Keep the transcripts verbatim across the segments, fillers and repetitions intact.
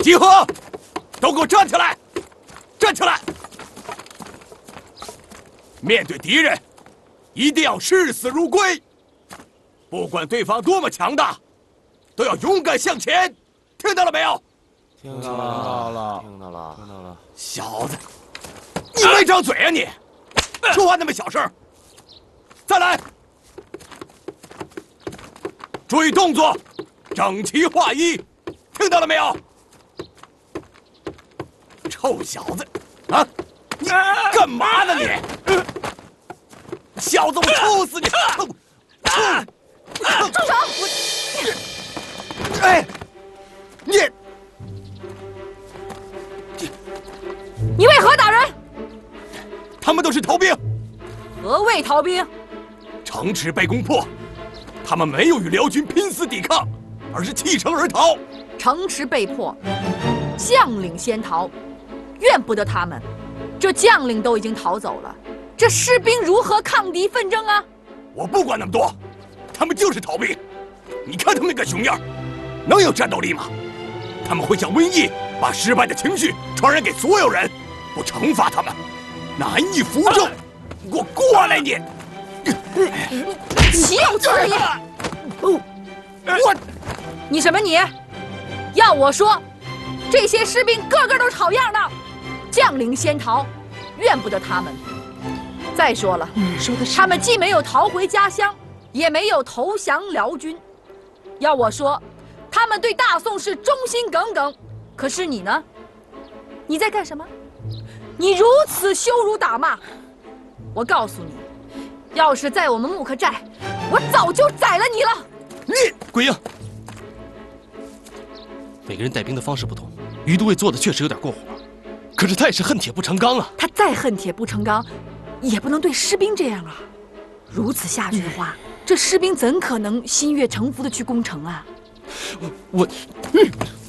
集合，都给我站起来！站起来！面对敌人，一定要视死如归。不管对方多么强大，都要勇敢向前。听到了没有？ 听到了，听到了，听到了。 小子，你没张嘴啊你！说话那么小声。再来！注意动作，整齐划一。听到了没有？臭小子，啊！你干嘛呢你？小子，我抽死你！抽！抽！ 住手！ 哎，你你为何打人？ 他们都是逃兵。 何谓逃兵？ 城池被攻破，他们没有与辽军拼死抵抗，而是弃城而逃。 城池被破，将领先逃，怨不得他们。这将领都已经逃走了，这士兵如何抗敌纷争啊？ 我不管那么多，他们就是逃兵。你看他们那个熊样，能有战斗力吗？他们会像瘟疫，把失败的情绪传染给所有人。不惩罚他们，难以服众。给我过来你！ 岂有此理！我，你什么你？要我说，这些士兵个个都是好样的，将领先逃，怨不得他们。再说了， 你说的是， 他们既没有逃回家乡，也没有投降辽军。要我说，他们对大宋是忠心耿耿。可是你呢？你在干什么？你如此羞辱打骂，我告诉你，要是在我们木克寨，我早就宰了你了。 你桂英，每个人带兵的方式不同，于都尉做的确实有点过火，可是他也是恨铁不成钢啊。 他再恨铁不成钢，也不能对士兵这样啊！如此下去的话，这士兵怎可能心悦诚服的去攻城啊？ 我我， 嗯，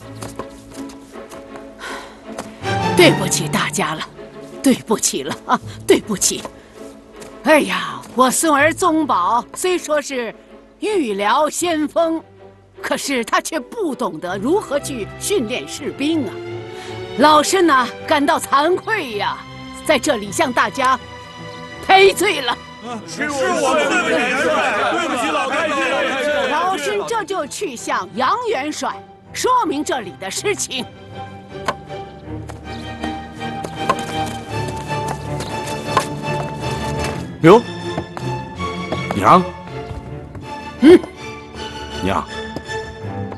对不起大家了，对不起了啊，对不起。哎呀，我孙儿宗保虽说是御辽先锋，可是他却不懂得如何去训练士兵啊。老身呢感到惭愧呀，在这里向大家赔罪了。 是我们对不起元帅，对不起老太君。 老身这就去向杨元帅说明这里的事情。 哟，娘， 嗯， 娘，